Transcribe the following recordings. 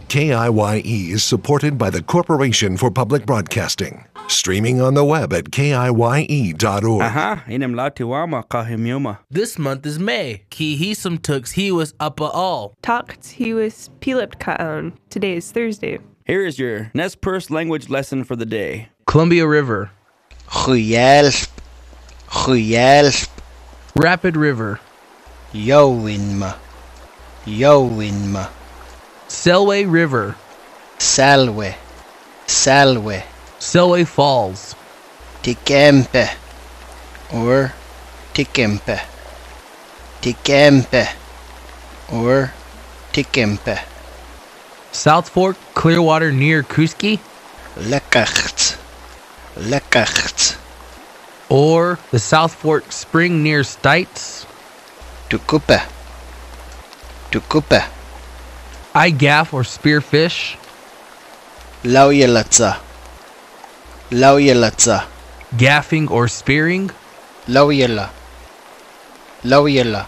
KIYE is supported by the Corporation for Public Broadcasting. Streaming on the web at KIYE.org. Aha, inimlatiwama kahimyuma. This month is May. Kihisum tux he was uppa all. Talked he was Pilipt Kaon. Today is Thursday. Here is your Nez Perce language lesson for the day. Columbia River. Goejelp. Goejelp. Rapid River. Jouwinma. Jouwinma. Selway River. Salwe. Salwe. Selway Falls. Tikempe. Or Tikempe. Tikempe. Or Tikempe. South Fork, Clearwater near Kuski. Lekkacht. Lekkacht. Or the South Fork Spring near Stites. Tukupe. Tukupe. Igaff or Spearfish. Laujelatsa. Laujelatsa. Gaffing or Spearing. Laujela. Laujela.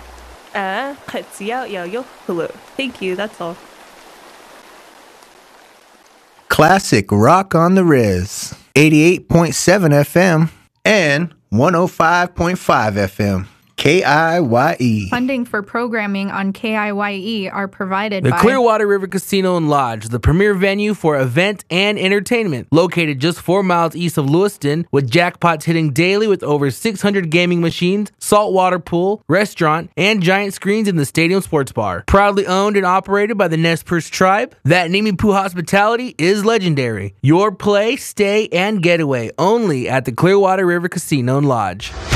Hello. Thank you, that's all. Classic Rock on the Riz, 88.7 FM and 105.5 FM. KIYE. Funding for programming on KIYE are provided The by Clearwater River Casino and Lodge, the premier venue for event and entertainment. Located just 4 miles east of Lewiston, with jackpots hitting daily with over 600 gaming machines, saltwater pool, restaurant, and giant screens in the stadium sports bar. Proudly owned and operated by the Nez Perce tribe, that Nimipu hospitality is legendary. Your play, stay, and getaway only at the Clearwater River Casino and Lodge.